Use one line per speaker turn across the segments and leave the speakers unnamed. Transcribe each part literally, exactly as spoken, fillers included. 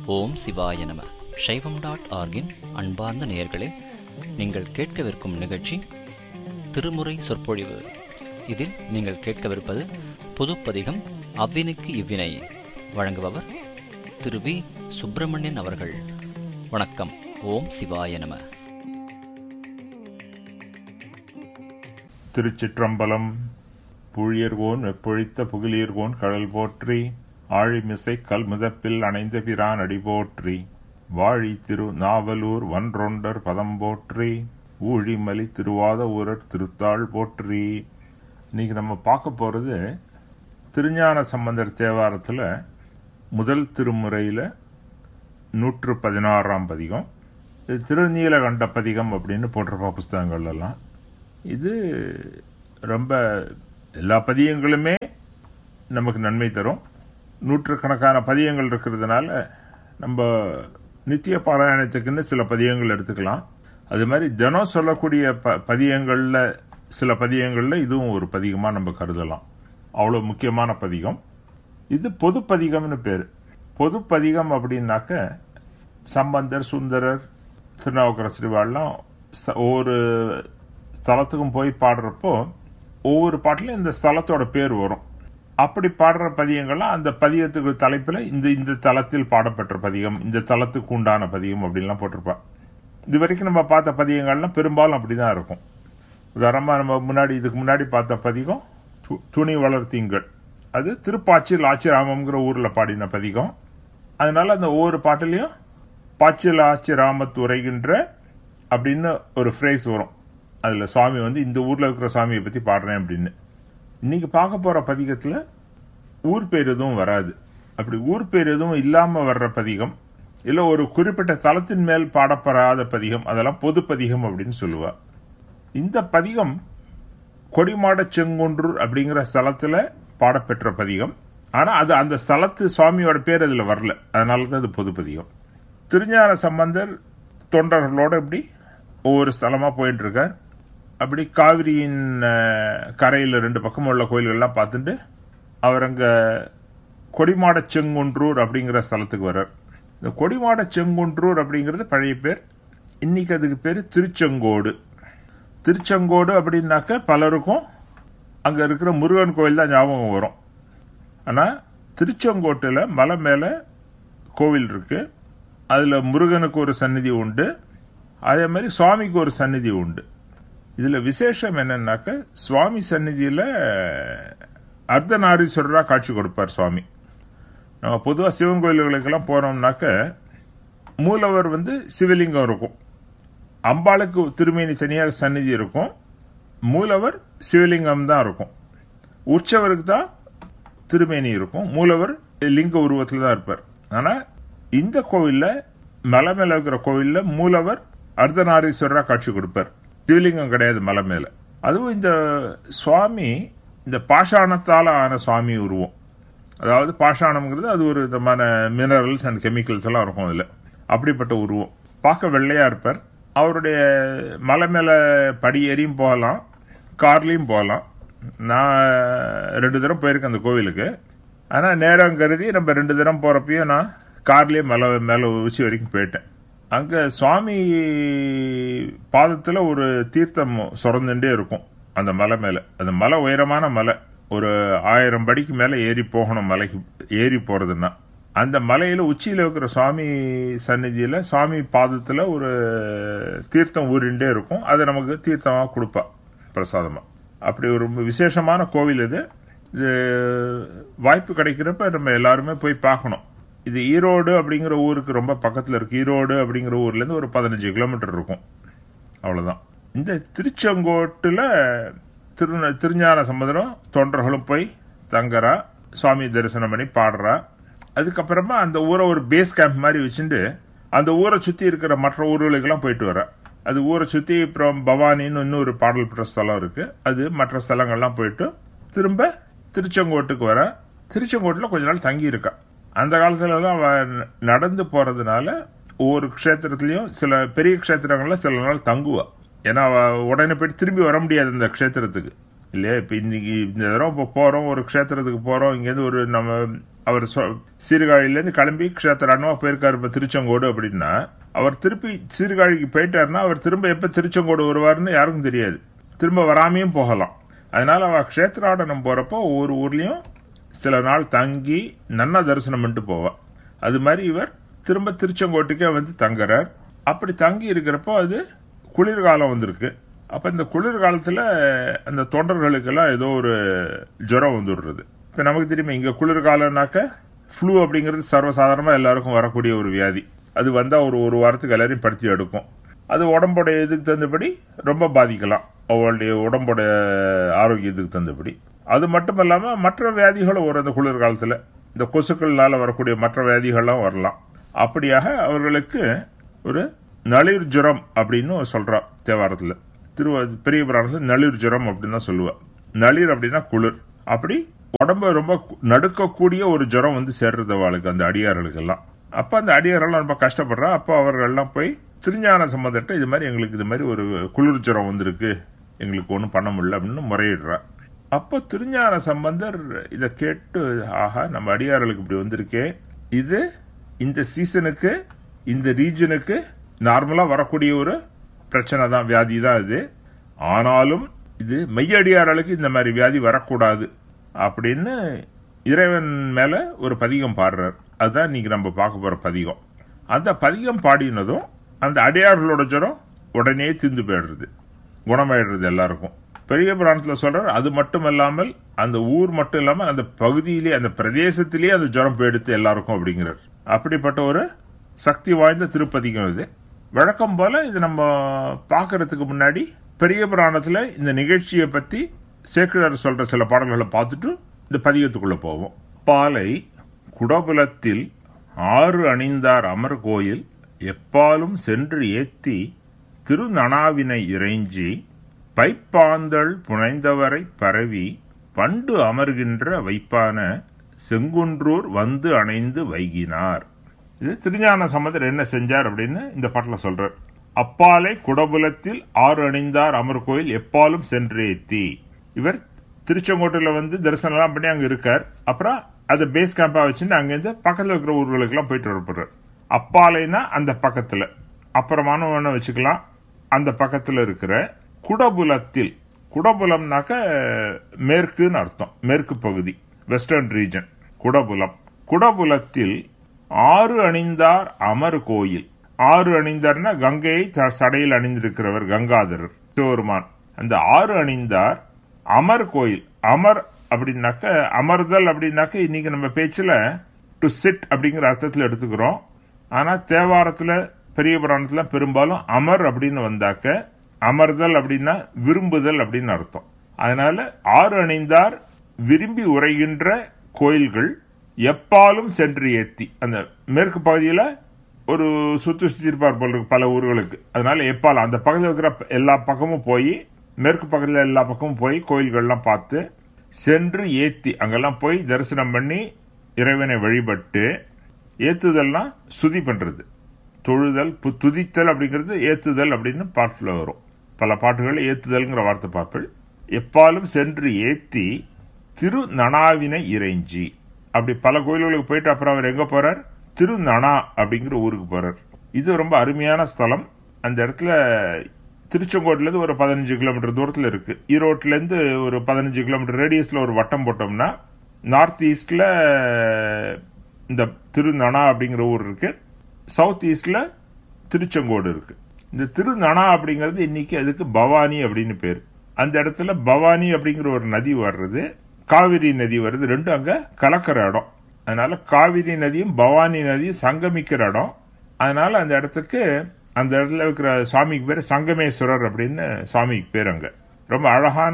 ஓம் சிவாய நம. சைவம் டாட் ஆர்கின் அன்பார்ந்த நேயர்களே, நீங்கள் கேட்கவிருக்கும் நிகழ்ச்சி திருமுறை சொற்பொழிவு. இதில் நீங்கள் கேட்கவிருப்பது பொதுப்பதிகம் அவ்வினுக்கு இவ்வினை. வழங்குபவர் திரு வி சுப்பிரமணியன் அவர்கள். வணக்கம். ஓம் சிவாய நம.
திருச்சிற்றம்பலம். புழியர்கோன் வெப்பொழித்த புகிலீர்கோன் கடல் போற்றி, ஆழிமிசை கல் முதப்பில் அணைந்த பிரான் அடி போற்றி, வாழி திரு நாவலூர் வன்றொண்டர் பதம் போற்றி, ஊழிமலி திருவாத ஊரர் திருத்தாள் போற்றி. இன்னைக்கு நம்ம பார்க்க போறது திருஞான சம்பந்தர் தேவாரத்தில் முதல் திருமுறையில் நூற்று பதினாறாம் பதிகம். இது திருநீலகண்ட பதிகம் அப்படின்னு போட்டிருப்பா புஸ்தகங்கள்லாம். இது ரொம்ப எல்லா பதியங்களுமே நமக்கு நன்மை தரும். நூற்றுக்கணக்கான பதியங்கள் இருக்கிறதுனால நம்ம நித்திய பாராயணத்துக்குன்னு சில பதியங்கள் எடுத்துக்கலாம். அது மாதிரி தினம் சொல்லக்கூடிய ப பதியங்களில் சில பதியங்களில் இதுவும் ஒரு பதிகமாக நம்ம கருதலாம். அவ்வளோ முக்கியமான பதிகம் இது. பொது பதிகம்னு பேர். பொது பதிகம் அப்படின்னாக்க சம்பந்தர், சுந்தரர், திருநாவுக்கரசர் ஸ்ரீவாள்லாம் ஒவ்வொரு ஸ்தலத்துக்கும் போய் பாடுறப்போ ஒவ்வொரு பாட்டிலும் இந்த ஸ்தலத்தோட பேர் வரும். அப்படி பாடுற பதியங்கள்லாம் அந்த பதியத்துக்கு தலைப்பில் இந்த இந்த தலத்தில் பாடப்பெற்ற பதிகம், இந்த தலத்துக்கு உண்டான பதிகம் அப்படின்லாம் போட்டிருப்பா. இது வரைக்கும் நம்ம பார்த்த பதியங்கள்லாம் பெரும்பாலும் அப்படிதான் இருக்கும். உதாரணமாக நம்ம முன்னாடி இதுக்கு முன்னாடி பார்த்த பதிகம் துணி வளர்த்தீங்கள், அது திருப்பாச்சில் ஆச்சிராமங்கிற ஊரில் பாடின பதிகம். அதனால அந்த ஒவ்வொரு பாட்டிலையும் பாச்சில் ஆச்சிராமத்து உரைகின்ற அப்படின்னு ஒரு ஃப்ரேஸ் வரும். அதில் சுவாமி வந்து இந்த ஊரில் இருக்கிற சுவாமியை பற்றி பாடுறேன் அப்படின்னு. இன்னைக்கு பார்க்க போகிற பதிகத்தில் ஊர் பேர் எதுவும் வராது. அப்படி ஊர் பேர் எதுவும் இல்லாமல் வர்ற பதிகம், இல்லை ஒரு குறிப்பிட்ட தலத்தின் மேல் பாடப்படாத பதிகம், அதெல்லாம் பொது பதிகம் அப்படின்னு சொல்லுவா. இந்த பதிகம் கொடிமாட செங்குன்றூர் அப்படிங்கிற ஸ்தலத்தில் பாடப்பெற்ற பதிகம். ஆனால் அது அந்த ஸ்தலத்து சுவாமியோட பேர் அதில் வரல, அதனால தான் இது பொது பதிகம். திருஞான சம்பந்தர் தொண்டர்களோட இப்படி ஒவ்வொரு ஸ்தலமாக போயிட்டு இருக்கார். அப்படி காவிரியின் கரையில் ரெண்டு பக்கமும் உள்ள கோயில்கள்லாம் பார்த்துட்டு அவர் அங்கே கொடிமாட செங்குன்றூர் அப்படிங்கிற ஸ்தலத்துக்கு வர்றார். இந்த கொடிமாட செங்குன்றூர் அப்படிங்கிறது பழைய பேர். இன்னைக்கு அதுக்கு பேர் திருச்செங்கோடு. திருச்செங்கோடு அப்படின்னாக்க பலருக்கும் அங்கே இருக்கிற முருகன் கோயில் தான் ஞாபகம் வரும். ஆனால் திருச்செங்கோட்டில் மலை மேலே கோவில் இருக்கு. அதில் முருகனுக்கு ஒரு சந்நிதி உண்டு, அதே மாதிரி சுவாமிக்கு ஒரு சந்நிதி உண்டு. இதில் விசேஷம் என்னன்னாக்க சுவாமி சந்நிதியில் அர்த்தநாரீஸ்வரராக காட்சி கொடுப்பார் சுவாமி. நம்ம பொதுவாக சிவன் கோயில்களுக்கெல்லாம் போனோம்னாக்க மூலவர் வந்து சிவலிங்கம் இருக்கும், அம்பாளுக்கு திருமேனி தனியாக சந்நிதி இருக்கும், மூலவர் சிவலிங்கம் தான் இருக்கும். உற்சவருக்கு தான் திருமேனி இருக்கும், மூலவர் லிங்க உருவத்தில் தான் இருப்பார். ஆனால் இந்த கோவிலில், மலை மேலே இருக்கிற கோவிலில் மூலவர் அர்த்தநாரீஸ்வரராக காட்சி கொடுப்பார், சிவலிங்கம் கிடையாது மலை மேல. அதுவும் இந்த சுவாமி இந்த பாஷாணத்தால் ஆன சுவாமி உருவம். அதாவது பாஷாணம்ங்கிறது அது ஒரு விதமான மினரல்ஸ் அண்ட் கெமிக்கல்ஸ் எல்லாம் இருக்கும் அதில். அப்படிப்பட்ட உருவம். பார்க்க வெள்ளையா இருப்பார். அவருடைய மலை மேல படி ஏறியும் போகலாம், கார்லையும் போகலாம். நான் ரெண்டு தரம் போயிருக்கேன் அந்த கோவிலுக்கு. ஆனால் நேரம் கருதி நம்ம ரெண்டு தரம் போறப்பயும் நான் கார்லயே மலை மேல உச்சி வரைக்கும் போயிட்டேன். அங்க சுவாமி பாதத்துல ஒரு தீர்த்தம் சுரந்துட்டே இருக்கும் அந்த மலை மேல. அந்த மலை உயரமான மலை, ஒரு ஆயிரம் படிக்கு மேல ஏறி போகணும். மலைக்கு ஏறி போறதுன்னா அந்த மலையில உச்சியில இருக்கிற சுவாமி சந்நிதியில சுவாமி பாதத்துல ஒரு தீர்த்தம் ஊறிண்டே இருக்கும். அதை நமக்கு தீர்த்தமா கொடுப்பா பிரசாதமா. அப்படி ஒரு விசேஷமான கோவில் இது. இது வாய்ப்பு கிடைக்கிறப்ப நம்ம எல்லாருமே போய் பார்க்கணும். இது ஈரோடு அப்படிங்கிற ஊருக்கு ரொம்ப பக்கத்தில் இருக்கு. ஈரோடு அப்படிங்கிற ஊர்ல இருந்து ஒரு பதினஞ்சு கிலோமீட்டர் இருக்கும், அவ்வளவுதான். இந்த திருச்செங்கோட்டுல திரு திருஞான சம்பந்தரும் தொண்டர்களும் போய் தங்கறா, சுவாமி தரிசனம் பண்ணி பாடுறா. அதுக்கப்புறமா அந்த ஊரை ஒரு பேஸ் கேம்ப் மாதிரி வச்சுட்டு அந்த ஊரை சுத்தி இருக்கிற மற்ற ஊர்களுக்கெல்லாம் போயிட்டு வர. அது ஊரை சுத்தி அப்புறம் பவானின்னு இன்னொரு பாடல் பெற்ற ஸ்தலம் இருக்கு, அது மற்ற ஸ்தலங்கள்லாம் போயிட்டு திரும்ப திருச்செங்கோட்டுக்கு வர. திருச்செங்கோட்டுல கொஞ்ச நாள் தங்கி இருக்கா. அந்த காலத்துல எல்லாம் நடந்து போறதுனால ஒவ்வொரு க்ஷேத்திரத்திலையும் சில பெரிய க்ஷேத்திரங்கள்ல சில நாள் தங்குவா. ஏன்னா உடனே போயிட்டு திரும்பி வர முடியாது இந்த க்ஷேத்திரத்துக்கு. இல்லையா? இப்போ இன்னைக்கு இந்த தடவை இப்போ போகிறோம், ஒரு க்ஷேத்திரத்துக்கு போகிறோம், இங்கேருந்து ஒரு நம்ம அவர் சீர்காழியிலேருந்து கிளம்பி க்ஷேத்திரானுவா போயிருக்காரு இப்போ திருச்செங்கோடு அப்படின்னா, அவர் திருப்பி சீர்காழிக்கு போயிட்டாருன்னா அவர் திரும்ப எப்போ திருச்செங்கோடு வருவார்னு யாருக்கும் தெரியாது, திரும்ப வராமையும் போகலாம். அதனால அவள் க்ஷேத்ராடனம் போகிறப்போ ஒவ்வொரு ஊர்லேயும் சில நாள் தங்கி நன்னா தரிசனம் பண்ணிட்டு போவாள். அது மாதிரி இவர் திரும்ப திருச்செங்கோட்டுக்கே வந்து தங்குறார். அப்படி தங்கி இருக்கிறப்போ அது குளிர்காலம் வந்திருக்கு. அப்போ இந்த குளிர்காலத்தில் அந்த தொண்டர்களுக்கெல்லாம் ஏதோ ஒரு ஜுரம் வந்துடுறது. இப்போ நமக்கு தெரியுமா, இங்கே குளிர்காலம்னாக்க ஃப்ளூ அப்படிங்கிறது சர்வசாதாரணமாக எல்லாருக்கும் வரக்கூடிய ஒரு வியாதி. அது வந்தால் ஒரு ஒரு வாரத்துக்கு எல்லாரையும் படுத்தி எடுக்கும். அது உடம்போட இதுக்கு தகுந்தபடி ரொம்ப பாதிக்கலாம், அவளுடைய உடம்போட ஆரோக்கியத்துக்கு தகுந்தபடி. அது மட்டும் இல்லாமல் மற்ற வியாதிகளும் வரும் அந்த குளிர்காலத்தில். இந்த கொசுக்கள்னால வரக்கூடிய மற்ற வியாதிகள்லாம் வரலாம். அப்படியாக அவர்களுக்கு ஒரு நளிர் ஜுரம் அப்படின்னு சொல்றா தேவாரத்தில். திரு பெரிய புராணத்தில் நளிர் ஜுரம் அப்படின்னு தான் சொல்லுவா. நளிர் அப்படின்னா குளிர். அப்படி உடம்பு ரொம்ப நடுக்கக்கூடிய ஒரு ஜுரம் வந்து சேர்றது அவளுக்கு, அந்த அடியார்களுக்கெல்லாம். அப்போ அந்த அடியாரெல்லாம் ரொம்ப கஷ்டப்படுறா. அப்போ அவர்கள்லாம் போய் திருஞான சம்பந்தர்கிட்ட இது மாதிரி எங்களுக்கு இது மாதிரி ஒரு குளிர் ஜுரம் வந்திருக்கு, எங்களுக்கு ஒன்றும் பண்ண முடியல அப்படின்னு முறையிடுறா. அப்போ திருஞான சம்பந்தர் இதை கேட்டு, ஆஹா நம்ம அடியார்களுக்கு இப்படி வந்திருக்கே, இது இந்த சீசனுக்கு இந்த ரீஜனுக்கு நார்மலாக வரக்கூடிய ஒரு பிரச்சனை தான், வியாதி தான் இது. ஆனாலும் இது மெய்யடியார்களுக்கு இந்த மாதிரி வியாதி வரக்கூடாது அப்படின்னு இறைவன் மேல ஒரு பதிகம் பாடுறார். அதுதான் இன்னைக்கு நம்ம பார்க்க போற பதிகம். அந்த பதிகம் பாடினதும் அந்த அடியார்களோட ஜுரம் உடனே தீர்ந்து போயிடுறது, குணமாயிடுறது எல்லாருக்கும். பெரிய புராணத்தில் சொல்றார், அது மட்டும் இல்லாமல் அந்த ஊர் மட்டும் இல்லாமல் அந்த பகுதியிலே அந்த பிரதேசத்திலேயே அந்த ஜுரம் போயிடுத்து எல்லாருக்கும் அப்படிங்கிறார். அப்படிப்பட்ட ஒரு சக்தி வாய்ந்த திருப்பதிகம் இது. வழக்கம் போல இது நம்ம பார்க்கறதுக்கு முன்னாடி பெரிய புராணத்தில் இந்த நிகழ்ச்சியை பற்றி சேக்கிழார் சொல்ற சில பாடல்களை பார்த்துட்டு இந்த பதிகத்துக்குள்ள போவோம். பாலை குடபுலத்தில் ஆறு அணிந்தார் அமர் கோயில் எப்பாலும் சென்று ஏத்தி திருநனாவினை இறைஞ்சி பைப்பாந்தள் புனைந்தவரை பரவி பண்டு அமர்கின்ற வைப்பான செங்குன்றூர் வந்து அணைந்து வைகினார். இது திருஞான சம்பந்தர் என்ன செஞ்சார் அப்படின்னு இந்த பாட்டில் சொல்றார். அப்பாலை குடபுலத்தில் ஆறு அணிந்தார் அமர் கோயில் எப்பாலும் சென்று ஏத்தி. இவர் திருச்செங்கோட்டில் வந்து தரிசனம்லாம் பண்ணி அங்கே இருக்கார். அப்புறம் அதை பேஸ் கேம்பா வச்சுட்டு அங்கேருந்து பக்கத்தில் இருக்கிற ஊர்களுக்கெல்லாம் போயிட்டு வரப்படுறார். அப்பாலைனா அந்த பக்கத்தில், அப்புறமான ஒன்று வச்சுக்கலாம், அந்த பக்கத்தில் இருக்கிற குடபுலத்தில். குடபுலம்னாக்க மேற்குன்னு அர்த்தம், மேற்கு பகுதி, வெஸ்டர்ன் ரீஜன் குடபுலம். குடபுலத்தில் ஆறு அணிந்தார் அமர் கோயில். ஆறு அணிந்தார்னா கங்கையை சடையில் அணிந்திருக்கிறவர் கங்காதரர் சிவருமான். அந்த ஆறு அணிந்தார் அமர் கோயில். அமர் அப்படின்னாக்க அமர்தல் அப்படின்னாக்க இன்னைக்கு நம்ம பேச்சில் டு சிட் அப்படிங்கிற அர்த்தத்தில் எடுத்துக்கிறோம். ஆனால் தேவாரத்தில் பெரிய புராணத்தில் பெரும்பாலும் அமர் அப்படின்னு வந்தாக்க அமர்தல் அப்படின்னா விரும்புதல் அப்படின்னு அர்த்தம். அதனால ஆறு அணிந்தார் விரும்பி உரைகின்ற கோயில்கள் எப்பாலும் சென்று ஏத்தி. அந்த மேற்கு பகுதியில் ஒரு சுத்தி சுத்தி இருப்பார் போல இருக்கு பல ஊர்களுக்கு. அதனால எப்பாலும் அந்த பக்கத்தில் இருக்கிற எல்லா பக்கமும் போய், மேற்கு பக்கத்தில் எல்லா பக்கமும் போய் கோயில்கள்லாம் பார்த்து சென்று ஏத்தி அங்கெல்லாம் போய் தரிசனம் பண்ணி இறைவனை வழிபட்டு, ஏத்துதல்னா சுதி பண்றது, தொழுதல், துதித்தல் அப்படிங்கிறது ஏத்துதல் அப்படின்னு பாட்டில் வரும். பல பாட்டுகள் ஏத்துதல்ங்கிற வார்த்தை பார்ப்பல். எப்பாலும் சென்று ஏத்தி திருநனாவினை இறைஞ்சி. அப்படி பல கோயில்களுக்கு போயிட்டு அப்புறம் அவர் எங்க போறார்? திருநனா அப்படிங்கிற ஊருக்கு போறார். இது ரொம்ப அருமையான ஸ்தலம். அந்த இடத்துல திருச்செங்கோட்டிலேருந்து ஒரு பதினஞ்சு கிலோமீட்டர் தூரத்தில் இருக்கு. ஈரோட்டிலேருந்து ஒரு பதினஞ்சு கிலோமீட்டர் ரேடியஸில் ஒரு வட்டம் போட்டோம்னா நார்த் ஈஸ்டில் இந்த திருநனா அப்படிங்கிற ஊர் இருக்கு. சவுத் ஈஸ்டில் திருச்செங்கோடு இருக்கு. இந்த திருநனா அப்படிங்கிறது இன்னைக்கு அதுக்கு பவானி அப்படின்னு பேர். அந்த இடத்துல பவானி அப்படிங்கிற ஒரு நதி வர்றது, காவிரி நதி வருது, ரெண்டும் அங்கே கலக்கிற இடம். அதனால காவிரி நதியும் பவானி நதியும் சங்கமிக்கிற இடம். அதனால அந்த இடத்துக்கு, அந்த இடத்துல இருக்கிற சுவாமிக்கு பேர் சங்கமேஸ்வரர் அப்படின்னு சுவாமிக்கு பேர். அங்கே ரொம்ப அழகான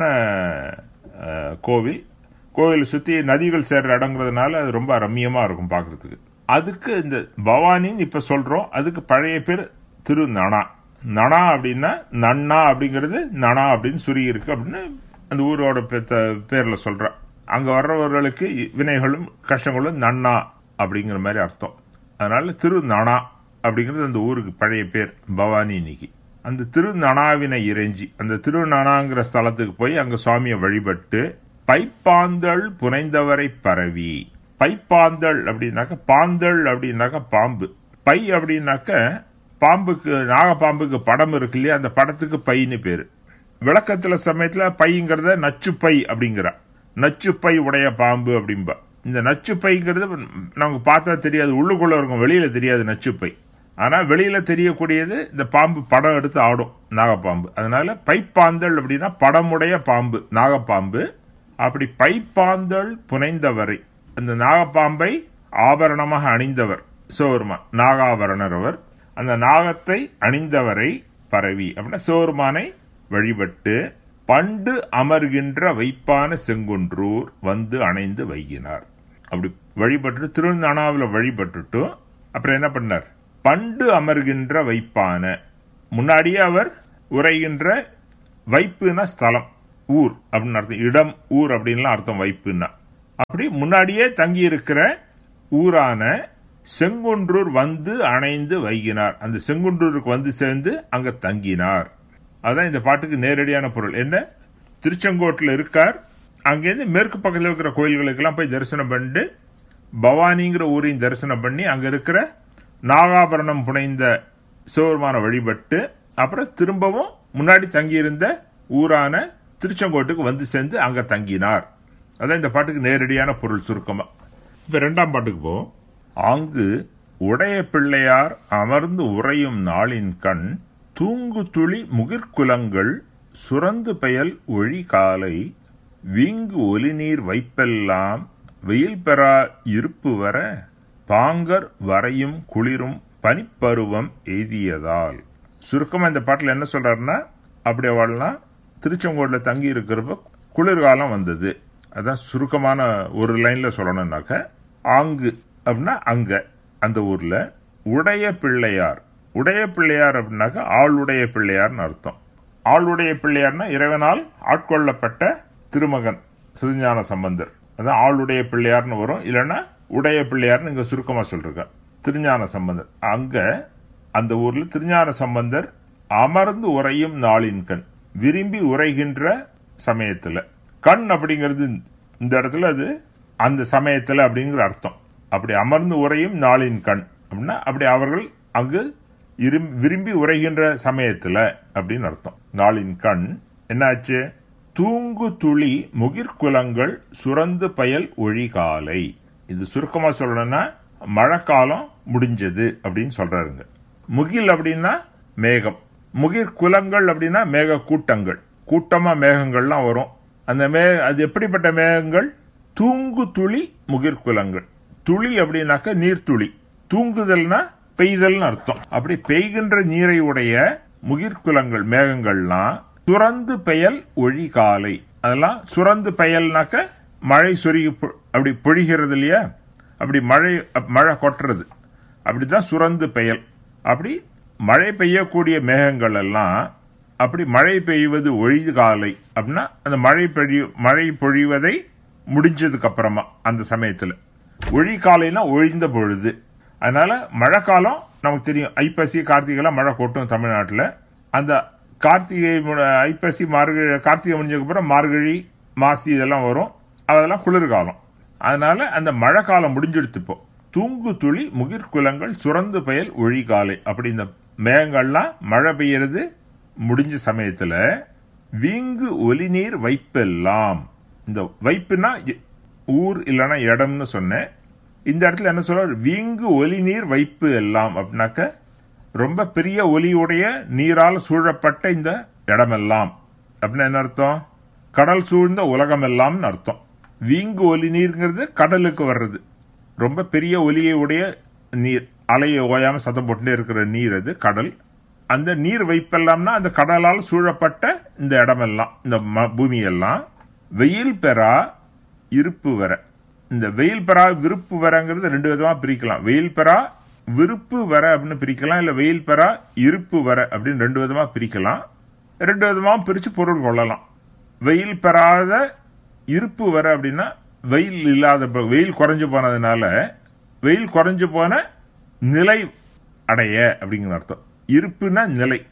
கோவில். கோவில் சுற்றி நதிகள் சேர்ற இடங்கிறதுனால அது ரொம்ப ரம்மியமாக இருக்கும் பார்க்கறதுக்கு. அதுக்கு இந்த பவானின்னு இப்போ சொல்கிறோம், அதுக்கு பழைய பேர் திருநனா. நனா அப்படின்னா நன்னா அப்படிங்கிறது நனா அப்படின்னு சுருகி இருக்கு அப்படின்னு அந்த ஊரோட பேரில் சொல்கிறேன். அங்கே வர்றவர்களுக்கு வினைகளும் கஷ்டங்களும் நன்னா அப்படிங்கிற மாதிரி அர்த்தம். அதனால திருநனா அப்படிங்கிறது அந்த ஊருக்கு பழைய பேர் பவானி இன்னைக்கு. அந்த திருநனாவினை இறைஞ்சி அந்த திருநனாங்கிற ஸ்தலத்துக்கு போய் அங்க சுவாமியை வழிபட்டு பைப்பாந்தள் புனைந்தவரை பரவி. பைப்பாந்தள் அப்படின்னாக்க, பாந்தள் அப்படின்னாக்க பாம்பு, பை அப்படின்னாக்க பாம்புக்கு, நாகப்பாம்புக்கு படம் இருக்கு இல்லையா, அந்த படத்துக்கு பைன்னு பேரு. விளக்கத்துல சமயத்துல பைங்கிறத நச்சுப்பை அப்படிங்கிற, நச்சுப்பை உடைய பாம்பு அப்படின்பா. இந்த நச்சுப்பைங்கிறது நமக்கு பார்த்தா தெரியாது, உள்ளுக்குள்ள இருக்கும், வெளியில தெரியாது நச்சுப்பை. ஆனா வெளியில தெரியக்கூடியது இந்த பாம்பு படம் எடுத்து ஆடும், நாகப்பாம்பு. அதனால பைப்பாந்தள் அப்படின்னா படமுடைய பாம்பு, நாகப்பாம்பு. அப்படி பைப்பாந்தள் புனைந்தவரை, அந்த நாகப்பாம்பை ஆபரணமாக அணிந்தவர் சிவபெருமான், நாகாபரணர் அவர். அந்த நாகத்தை அணிந்தவரை பரவி அப்படின்னா சிவபெருமானை வழிபட்டு பண்டு அமர்கின்ற வைப்பான செங்குன்றூர் வந்து அணைந்து வைகினார். அப்படி வழிபட்டு திருநனாவில் வழிபட்டுட்டு அப்புறம் என்ன பண்ணார், பண்டு அமர்கின்ற வைப்பான, முன்னாடியே அவர் உரைகின்ற, வைப்புனா ஸ்தலம், ஊர் அப்படின்னு அர்த்தம், இடம், ஊர் அப்படின்லாம் அர்த்தம் வைப்புன்னா. அப்படி முன்னாடியே தங்கி இருக்கிற ஊரான செங்குன்றூர் வந்து அணைந்து வைகினார். அந்த செங்குன்றூருக்கு வந்து சேர்ந்து அங்க தங்கினார். அதான் இந்த பாட்டுக்கு நேரடியான பொருள். என்ன, திருச்செங்கோட்டில் இருக்கார், அங்கேருந்து மேற்கு பக்கத்தில் இருக்கிற கோயில்களுக்கெல்லாம் போய் தரிசனம் பண்ணிட்டு பவானிங்கிற ஊரையும் தரிசனம் பண்ணி அங்க இருக்கிற நாகாபரணம் புனைந்த சிவபெருமான வழிபட்டு அப்புறம் திரும்பவும் முன்னாடி தங்கியிருந்த ஊரான திருச்செங்கோட்டுக்கு வந்து சேர்ந்து அங்க தங்கினார். அதான் இந்த பாட்டுக்கு நேரடியான பொருள் சுருக்கமா. இப்ப இரண்டாம் பாட்டுக்கு போவோம். ஆங்கு உடைய பிள்ளையார் அமர்ந்து உறையும் நாளின் கண் தூங்கு துளி முகிர்குலங்கள் சுரந்து பெயல் ஒழி காலை வீங்கு ஒலிநீர் வைப்பெல்லாம் வெயில் பெறா இருப்பு வர பாங்கர் வரையும் குளிரும் பனிப்பருவம் எய்தியதால். சுருக்கமா இந்த பாட்டில் என்ன சொல்றாருன்னா, அப்படி அவள்லாம் திருச்செங்கோட்ல தங்கி இருக்கிறப்ப குளிர்காலம் வந்தது. அதான் சுருக்கமான ஒரு லைன்ல சொல்லணும்னாக்க, ஆங்கு அப்படின்னா அங்க, அந்த ஊர்ல உடைய பிள்ளையார், உடைய பிள்ளையார் அப்படின்னாக்க ஆளுடைய பிள்ளையார்னு அர்த்தம். ஆளுடைய பிள்ளையார்னா இறைவனால் ஆட்கொள்ளப்பட்ட திருமகன் சிவஞான சம்பந்தர், அதான் ஆளுடைய பிள்ளையார்னு வரும். இல்லைன்னா உடைய பிள்ளையார்னு இங்க சுருக்கமா சொல்றாங்க. திருஞான சம்பந்தர் அங்க அந்த ஊர்ல திருஞான சம்பந்தர் அமர்ந்து உறையும் நாளின் கண், விரும்பி உரைகின்ற சமயத்துல. கண் அப்படிங்கிறது இந்த இடத்துல அது அந்த சமயத்துல அப்படிங்கிற அர்த்தம். அப்படி அமர்ந்து உறையும் நாளின் கண் அப்படின்னா அப்படி அவர்கள் அங்கு விரும்பி உரைகின்ற சமயத்துல அப்படின்னு அர்த்தம். நாளின் கண் என்னாச்சு, தூங்கு துளி முகிர்குலங்கள் சுரந்து பயல் ஒழிகாலை. இது சுருக்கமா சொல்லணும்னா மழைக்காலம் முடிஞ்சது அப்படின்னு சொல்றாருங்க. முகில் அப்படின்னா மேகம், முகிர் குலங்கள் அப்படின்னா மேக கூட்டங்கள், கூட்டமா மேகங்கள்லாம் வரும். அந்த மே அது எப்படிப்பட்ட மேகங்கள், தூங்கு துளி முகிர் குலங்கள். துளி அப்படின்னாக்க நீர்த்துளி, தூங்குதல்னா பெய்தல்னு அர்த்தம். அப்படி பெய்கின்ற நீரை உடைய முகிர்குலங்கள் மேகங்கள்லாம் சுரந்து பெயல் ஒழி காலை. அதெல்லாம் சுரந்து பெயல்னாக்க மழை சொருகி அப்படி பொழிகிறது இல்லையா, அப்படி மழை மழை கொட்டுறது, அப்படிதான் சுரந்து பெயல். அப்படி மழை பெய்யக்கூடிய மேகங்கள் எல்லாம் அப்படி மழை பெய்வது ஒழி காலை அப்படின்னா அந்த மழை பெய்ய மழை பொழிவதை முடிஞ்சதுக்கு அப்புறமா அந்த சமயத்துல. ஒழி காலைனா ஒழிந்த பொழுது. அதனால மழை காலம் நமக்கு தெரியும், ஐப்பசி கார்த்திகைலாம் மழை கொட்டும் தமிழ்நாட்டில். அந்த கார்த்திகை ஐப்பசி மார்கழி கார்த்திகை முடிஞ்சதுக்கு அப்புறம் மார்கழி மாசி இதெல்லாம் வரும், அதெல்லாம் குளிர்காலம். அதனால அந்த மழை காலம் முடிஞ்செடுத்துப்போம். தூங்கு துளி முகிர்குலங்கள் சுரந்து பெயல் ஒழி காலை. அப்படி இந்த மேகங்கள்லாம் மழை பெய்யறது முடிஞ்ச சமயத்துல வீங்கு ஒலி நீர் வைப்பெல்லாம். இந்த வைப்புனா ஊர் இல்லைன்னா இடம்னு சொன்னேன். இந்த இடத்துல என்ன சொல்ற, வீங்கு ஒலி நீர் வைப்பு எல்லாம் அப்படின்னாக்க ரொம்ப பெரிய ஒலியுடைய நீரால் சூழப்பட்ட இந்த இடமெல்லாம் அப்படின்னா என்ன அர்த்தம், கடல் சூழ்ந்த உலகம் எல்லாம்னு அர்த்தம். வீங்கு ஒலி நீர்ங்கிறது கடலுக்கு வர்றது, ரொம்ப பெரிய ஒலியை உடைய நீர், அலையை ஓயாம சத்தம் போட்டுட்டே இருக்கிற நீர் அது கடல். அந்த நீர் வைப்பெல்லாம்னா அந்த கடலால் சூழப்பட்ட இந்த இடமெல்லாம், இந்த பூமி எல்லாம். வெயில் பெறா இருப்பு வர, இந்த வெயில் பெறா விருப்பு வரங்கிறது ரெண்டு விதமா பிரிக்கலாம். வெயில் பெறா விருப்பு வர அப்படின்னு பிரிக்கலாம், இல்ல வெயில் பெறா இருப்பு வர அப்படின்னு ரெண்டு விதமா பிரிக்கலாம். ரெண்டு விதமா பிரிச்சு பொருள் கொள்ளலாம். வெயில் பெறாத இருப்பு வர அப்படின்னா வெயில் இல்லாத, வெயில் குறைஞ்சு போனதுனால வெயில் குறைஞ்சு போன நிலை அடைய அப்படிங்கிற அர்த்தம். இருப்புனா நிலை.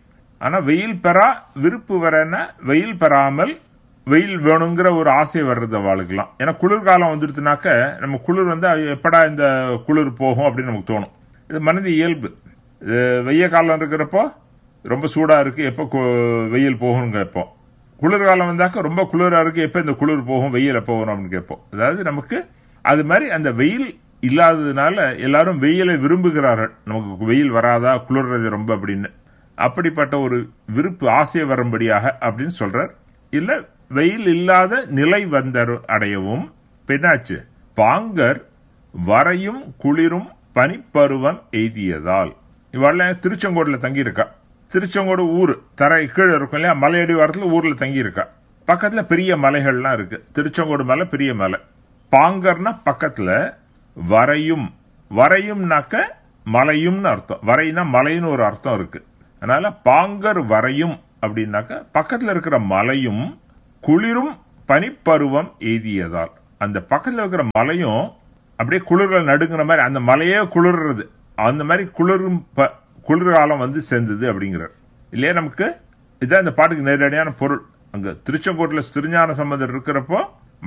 ஆனா வெயில் பெறா விருப்பு வரன்னா வெயில் பெறாமல் வெயில் வேணுங்கிற ஒரு ஆசை வர்றது அவளுக்குலாம். ஏன்னா குளிர்காலம் வந்துடுச்சுனாக்க நம்ம குளிர் வந்து எப்படா இந்த குளிர் போகும் அப்படின்னு நமக்கு தோணும். இது மனித இயல்பு. வெய்ய காலம் இருக்கிறப்போ ரொம்ப சூடா இருக்கு, எப்போ வெயில் போகும்னு கேட்போம். குளிர்காலம் வந்தாக்க ரொம்ப குளிரா இருக்கு, எப்போ இந்த குளிர் போகும், வெயில் எப்போ வரும் அப்படின்னு கேட்போம். அதாவது நமக்கு அது மாதிரி அந்த வெயில் இல்லாததுனால எல்லாரும் வெயிலை விரும்புகிறார்கள். நமக்கு வெயில் வராதா, குளிர்றது ரொம்ப அப்படின்னு. அப்படிப்பட்ட ஒரு விருப்பு ஆசை வரும்படியாக அப்படின்னு சொல்றார். இல்ல வெயில் இல்லாத நிலை வந்த அடையவும் பெண்ணாச்சு பாங்கர் வரையும் குளிரும் பனிப்பருவன் எய்தியதால். இவள் திருச்செங்கோடுல தங்கியிருக்கா. திருச்செங்கோடு ஊர் தரை கீழே இருக்கும் இல்லையா, மலையடி வாரத்துல ஊர்ல தங்கியிருக்கா. பக்கத்துல பெரிய மலைகள்லாம் இருக்கு. திருச்செங்கோடு மலை பெரிய மலை. பாங்கர்னா பக்கத்துல, வரையும் வரையும்னாக்க மலையும்னு அர்த்தம். வரைனா மலைன்னு ஒரு அர்த்தம் இருக்கு. அதனால பாங்கர் வரையும் அப்படின்னாக்க பக்கத்துல இருக்கிற மலையும் குளிரும் பனிப்பருவம் எய்தியதால். அந்த பக்கத்துல இருக்கிற மலையும் அப்படியே குளிர்கள் நடுங்கிற மாதிரி, அந்த மலையே குளிர்றது, அந்த மாதிரி குளிரும் குளிர்காலம் வந்து சேர்ந்தது அப்படிங்கிறார் இல்லையா. நமக்கு இதான் இந்த பாட்டுக்கு நேரடியான பொருள். அங்க திருச்செங்கோட்டில் திருஞான சம்பந்தர் இருக்கிறப்போ